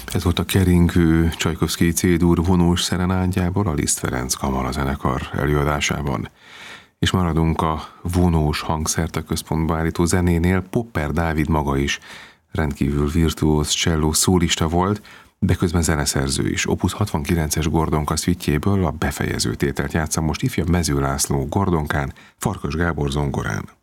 Ez volt a keringő Csajkovszkij C-dur vonós szerenádjából a Liszt Ferenc kamarazenekar előadásában. És maradunk a vonós hangszert a központba állító zenénél. Popper Dávid maga is rendkívül virtuóz cselló szólista volt, de közben zeneszerző is. Opus 69-es Gordonka szvitjéből a befejező tételt játszam most ifjabb Mező László gordonkán, Farkas Gábor zongorán.